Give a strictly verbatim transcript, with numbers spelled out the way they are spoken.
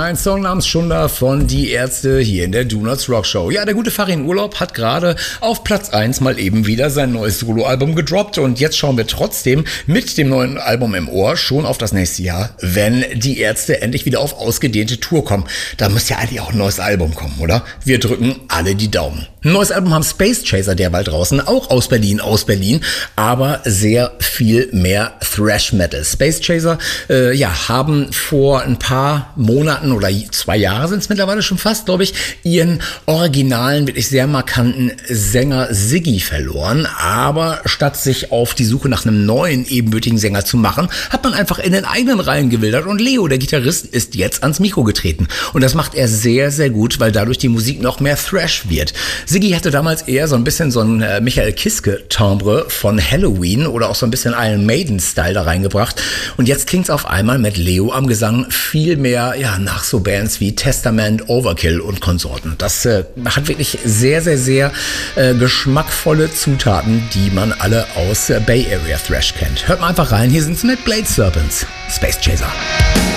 ein Song namens Shunda von Die Ärzte hier in der Do Nots Rock Show. Ja, der gute Farin Urlaub hat gerade auf Platz eins mal eben wieder sein neues Soloalbum gedroppt und jetzt schauen wir trotzdem mit dem neuen Album im Ohr schon auf das nächste Jahr, wenn die Ärzte endlich wieder auf ausgedehnte Tour kommen. Da muss ja eigentlich auch ein neues Album kommen, oder? Wir drücken alle die Daumen. Ein neues Album haben Space Chaser derweil draußen, auch aus Berlin, aus Berlin, aber sehr viel mehr Thrash Metal. Space Chaser, äh, ja, haben vor ein paar Monaten oder zwei Jahre sind es mittlerweile schon fast, glaube ich, ihren originalen, wirklich sehr markanten Sänger Siggi verloren. Aber statt sich auf die Suche nach einem neuen, ebenbürtigen Sänger zu machen, hat man einfach in den eigenen Reihen gewildert und Leo, der Gitarrist, ist jetzt ans Mikro getreten. Und das macht er sehr, sehr gut, weil dadurch die Musik noch mehr Thrash wird. Siggi hatte damals eher so ein bisschen so ein äh, Michael Kiske-Timbre von Halloween oder auch so ein bisschen Iron Maiden-Style da reingebracht. Und jetzt klingt's auf einmal mit Leo am Gesang viel mehr ja, nach so Bands wie Testament, Overkill und Konsorten. Das äh, hat wirklich sehr, sehr, sehr äh, geschmackvolle Zutaten, die man alle aus äh, Bay Area Thrash kennt. Hört mal einfach rein, hier sind's mit Blade Serpents, Space Chaser.